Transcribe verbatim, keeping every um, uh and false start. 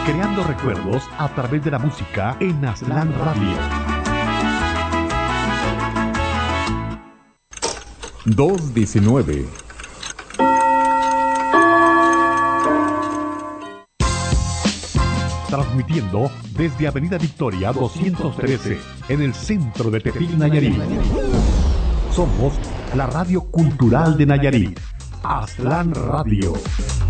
creando recuerdos a través de la música en Aztlán Radio. dos diecinueve. Transmitiendo desde Avenida Victoria doscientos trece, en el centro de Tepic, Nayarit. Somos la radio cultural de Nayarit, Aztlán Radio.